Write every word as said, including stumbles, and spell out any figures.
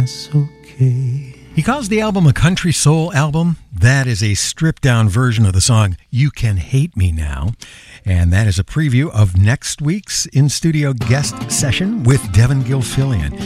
that's okay. He calls the album a country soul album. That is a stripped-down version of the song You Can Hate Me Now. And that is a preview of next week's in-studio guest session with Devin Gilfillian.